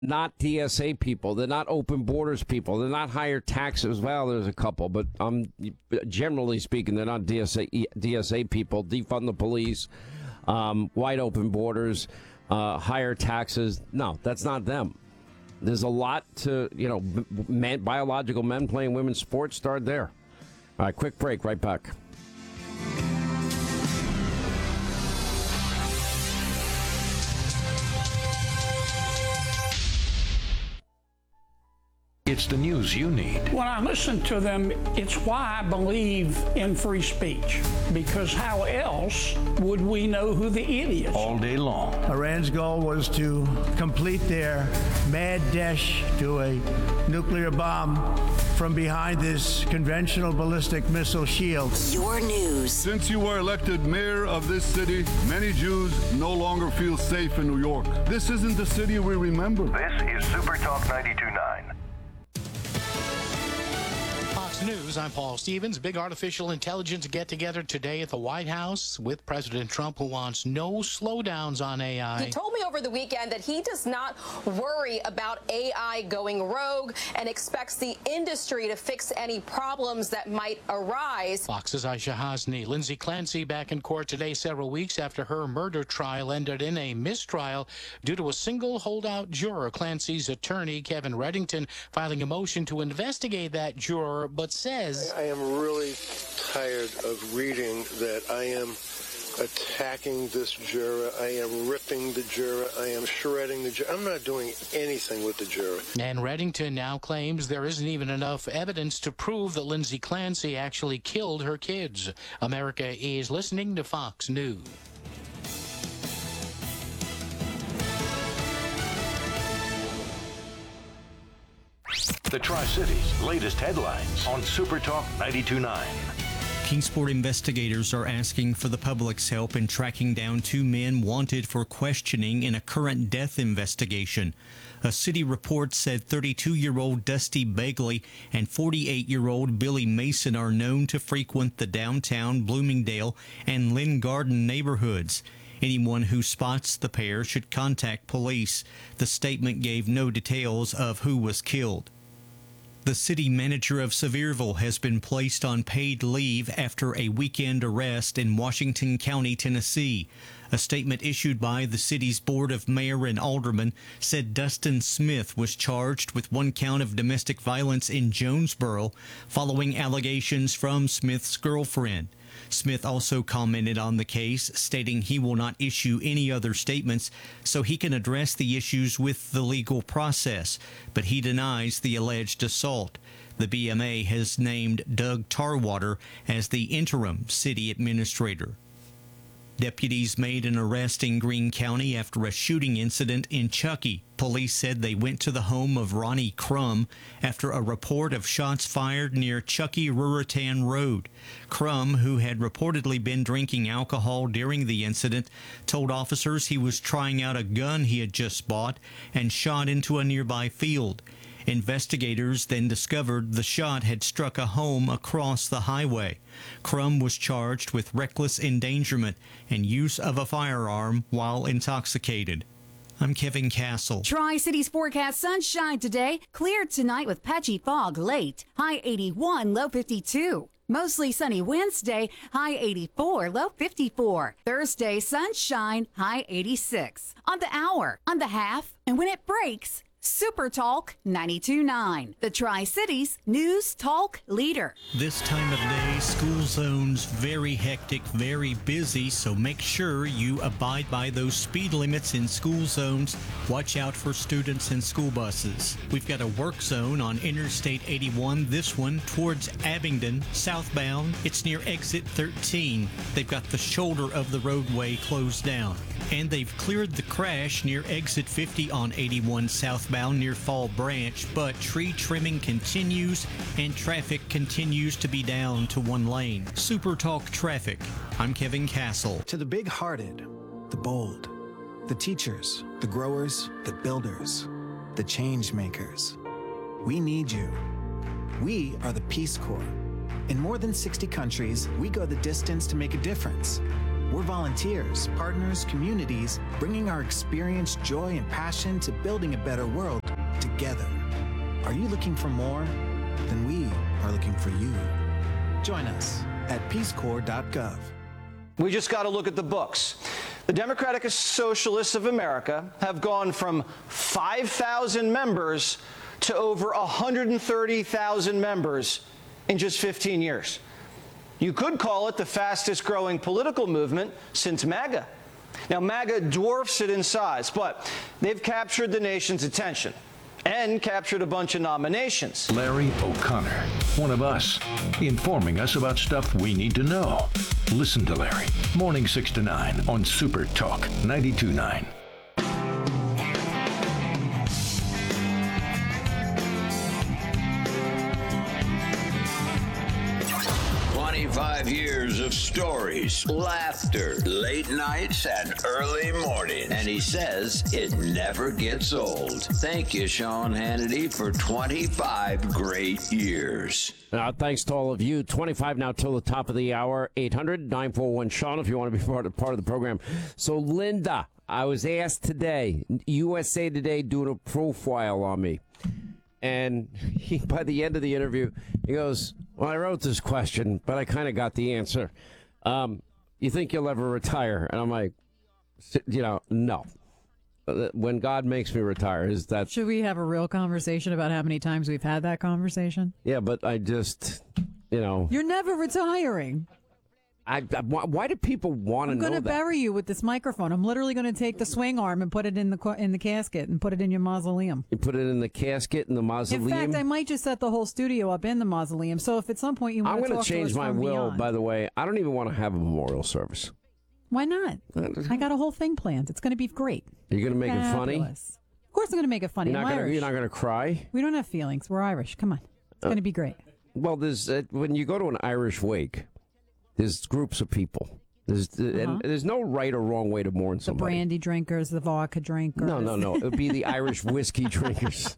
not DSA people. They're not open borders people. They're not higher taxes. Well, there's a couple, but generally speaking, they're not DSA people. Defund the police, wide open borders, higher taxes. No, that's not them. There's a lot to, biological men playing women's sports. Start there. All right, quick break. Right back. It's the news you need. When I listen to them, it's why I believe in free speech. Because how else would we know who the idiot is? All day long. Iran's goal was to complete their mad dash to a nuclear bomb from behind this conventional ballistic missile shield. Your news. Since you were elected mayor of this city, many Jews no longer feel safe in New York. This isn't the city we remember. This is Super Talk 92.9. News. I'm Paul Stevens. Big artificial intelligence get-together today at the White House with President Trump, who wants no slowdowns on AI. He told me over the weekend that he does not worry about AI going rogue and expects the industry to fix any problems that might arise. Fox's Aisha Hasni. Lindsay Clancy back in court today several weeks after her murder trial ended in a mistrial due to a single holdout juror. Clancy's attorney, Kevin Reddington, filing a motion to investigate that juror, but says, I am really tired of reading that I am attacking this juror, I am ripping the juror, I am shredding the juror. I'm not doing anything with the juror. And Reddington now claims there isn't even enough evidence to prove that Lindsay Clancy actually killed her kids. America is listening to Fox News. The Tri-Cities' latest headlines on Super Talk 92.9. Kingsport investigators are asking for the public's help in tracking down two men wanted for questioning in a current death investigation. A city report said 32-year-old Dusty Begley and 48-year-old Billy Mason are known to frequent the downtown Bloomingdale and Lynn Garden neighborhoods. Anyone who spots the pair should contact police. The statement gave no details of who was killed. The city manager of Sevierville has been placed on paid leave after a weekend arrest in Washington County, Tennessee. A statement issued by the city's Board of Mayor and Aldermen said Dustin Smith was charged with one count of domestic violence in Jonesboro following allegations from Smith's girlfriend. Smith also commented on the case, stating he will not issue any other statements so he can address the issues with the legal process, but he denies the alleged assault. The BMA has named Doug Tarwater as the interim city administrator. Deputies made an arrest in Greene County after a shooting incident in Chuckey. Police said they went to the home of Ronnie Crum after a report of shots fired near Chuckey-Ruritan Road. Crum, who had reportedly been drinking alcohol during the incident, told officers he was trying out a gun he had just bought and shot into a nearby field. Investigators then discovered the shot had struck a home across the highway. Crum was charged with reckless endangerment and use of a firearm while intoxicated. I'm Kevin Castle. Tri-Cities forecast sunshine today. Clear tonight with patchy fog late. High 81, low 52. Mostly sunny Wednesday, high 84, low 54. Thursday, sunshine, high 86. On the hour, on the half, and when it breaks, Super Talk 92.9, the Tri-Cities News Talk leader. This time of day, school zones very hectic, very busy, so make sure you abide by those speed limits in school zones. Watch out for students and school buses. We've got a work zone on Interstate 81, this one towards Abingdon, southbound. It's near exit 13. They've got the shoulder of the roadway closed down. And they've cleared the crash near exit 50 on 81 southbound near Fall Branch, but tree trimming continues and traffic continues to be down to one lane. Super Talk Traffic. I'm Kevin Castle. To the big-hearted, the bold, the teachers, the growers, the builders, the change makers, we need you. We are the Peace Corps. In more than 60 countries, we go the distance to make a difference. We're volunteers, partners, communities, bringing our experience, joy, and passion to building a better world together. Are you looking for more? Then we are looking for you. Join us at peacecorps.gov. We just got to look at the books. The Democratic Socialists of America have gone from 5,000 members to over 130,000 members in just 15 years. You could call it the fastest growing political movement since MAGA. Now, MAGA dwarfs it in size, but they've captured the nation's attention and captured a bunch of nominations. Larry O'Connor, one of us, informing us about stuff we need to know. Listen to Larry, morning 6 to 9 on Super Talk 92.9. 25 years of stories, laughter, late nights, and early mornings. And he says it never gets old. Thank you, Sean Hannity, for 25 great years. Thanks to all of you. 25 now till the top of the hour. 800-941-SEAN if you want to be part of the program. So, Linda, I was asked today, USA Today doing a profile on me. And by the end of the interview, he goes, well, I wrote this question, but I kind of got the answer. You think you'll ever retire? And I'm like, no. When God makes me retire, is that... Should we have a real conversation about how many times we've had that conversation? Yeah, but I just, You're never retiring. Why do people want to know that? I'm going to bury you with this microphone. I'm literally going to take the swing arm and put it in the casket and put it in your mausoleum. You put it in the casket in the mausoleum? In fact, I might just set the whole studio up in the mausoleum. So if at some point you want to talk to us from beyond. I'm going to change my will, by the way. I don't even want to have a memorial service. Why not? I got a whole thing planned. It's going to be great. Are you going to make it funny? Of course I'm going to make it funny. You're not going to cry? We don't have feelings. We're Irish. Come on. It's going to be great. Well, there's when you go to an Irish wake, there's groups of people. And there's no right or wrong way to mourn somebody. The brandy drinkers, the vodka drinkers. No. It would be the Irish whiskey drinkers.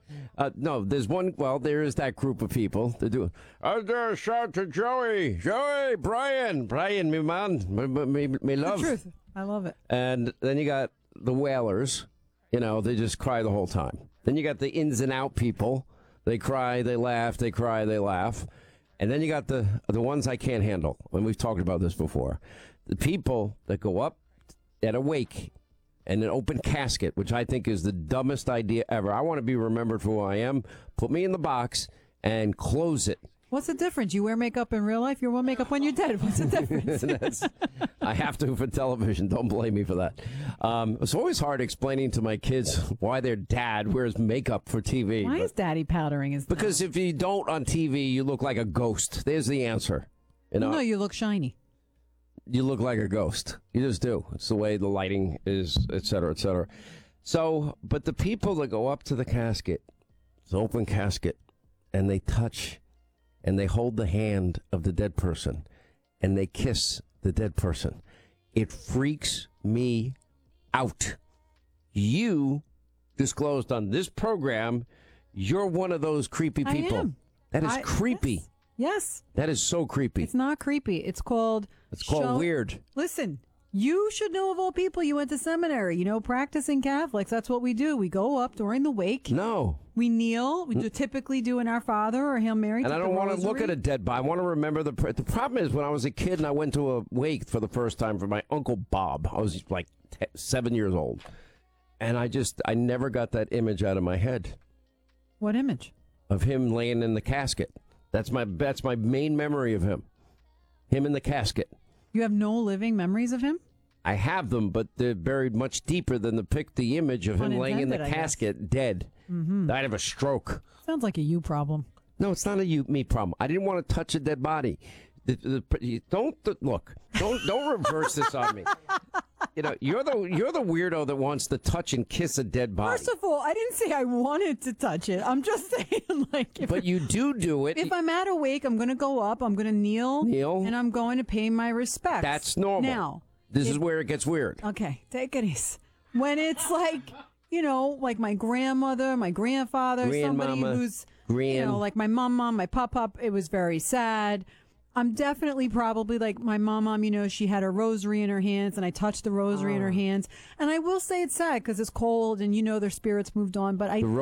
No, there's one. Well, there is that group of people. They're doing. Out there, shout to Joey, Brian, me man, me love. The truth. I love it. And then you got the wailers. They just cry the whole time. Then you got the ins and out people. They cry, they laugh, they cry, they laugh. And then you got the ones I can't handle, and we've talked about this before. The people that go up at a wake and an open casket, which I think is the dumbest idea ever. I want to be remembered for who I am. Put me in the box and close it. What's the difference? You wear makeup in real life, you wear makeup when you're dead. What's the difference? I have to for television. Don't blame me for that. It's always hard explaining to my kids why their dad wears makeup for TV. Why is daddy powdering his Because if you don't on TV, you look like a ghost. There's the answer. No, you look shiny. You look like a ghost. You just do. It's the way the lighting is, et cetera, et cetera. So, but the people that go up to the casket, it's an open casket, and they touch and they hold the hand of the dead person and they kiss the dead person. It freaks me out. You disclosed on this program you're one of those creepy people. I am. That is creepy. Yes. That is so creepy. It's not creepy. It's called weird. Listen, you should know of all people. You went to seminary. Practicing Catholics. That's what we do. We go up during the wake. No. We kneel. We typically do an Our Father or Hail Mary. And I don't want to look at a dead body. I want to remember the problem is when I was a kid and I went to a wake for the first time for my Uncle Bob. I was like 7 years old. And I never got that image out of my head. What image? Of him laying in the casket. That's my main memory of him. Him in the casket. You have no living memories of him? I have them, but they're buried much deeper than the image of him laying in the casket, dead. Mm-hmm. Died of a stroke. Sounds like a you problem. No, it's not a me problem. I didn't want to touch a dead body. Don't reverse this on me. You're the weirdo that wants to touch and kiss a dead body. First of all, I didn't say I wanted to touch it. I'm just saying, but you do it. If I'm at a wake, I'm going to go up. I'm going to kneel, and I'm going to pay my respects. That's normal. Now, this is where it gets weird. Okay, take it easy. When it's like my grandmother, my grandfather, somebody who's, like my mom, my pop, it was very sad. I'm definitely probably like my mom, she had her rosary in her hands, and I touched the rosary in her hands. And I will say it's sad because it's cold and their spirits moved on. But